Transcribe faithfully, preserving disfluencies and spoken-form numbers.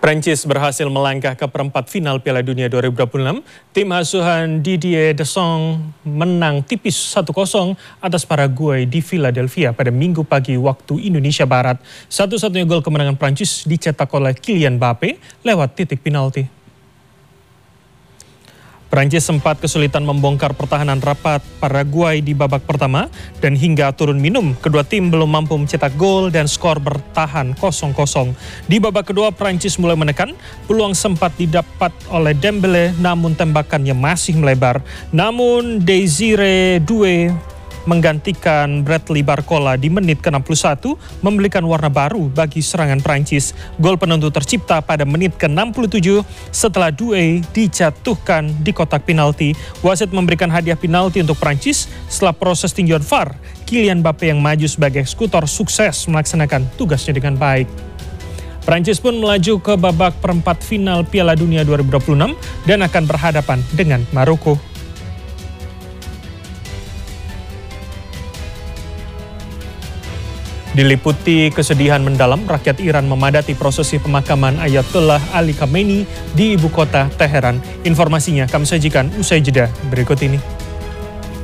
Prancis berhasil melangkah ke perempat final Piala Dunia dua ribu dua puluh enam. Tim asuhan Didier Deschamps menang tipis satu kosong atas Paraguay di Philadelphia pada Minggu pagi waktu Indonesia Barat. Satu-satunya gol kemenangan Prancis dicetak oleh Kylian Mbappe lewat titik penalti. Prancis sempat kesulitan membongkar pertahanan rapat Paraguay di babak pertama dan hingga turun minum, kedua tim belum mampu mencetak gol dan skor bertahan kosong kosong. Di babak kedua Prancis mulai menekan, peluang sempat didapat oleh Dembele namun tembakannya masih melebar. Namun Desire Doué menggantikan Bradley Barcola di menit ke enam puluh satu memberikan warna baru bagi serangan Prancis. Gol penentu tercipta pada menit ke enam puluh tujuh setelah Doué dijatuhkan di kotak penalti. Wasit memberikan hadiah penalti untuk Prancis setelah proses tinjauan V A R. Kylian Mbappe yang maju sebagai eksekutor sukses melaksanakan tugasnya dengan baik. Prancis pun melaju ke babak perempat final Piala Dunia dua ribu dua puluh enam dan akan berhadapan dengan Maroko. Diliputi kesedihan mendalam, rakyat Iran memadati prosesi pemakaman Ayatollah Ali Khamenei di ibu kota Teheran. Informasinya kami sajikan usai jeda berikut ini.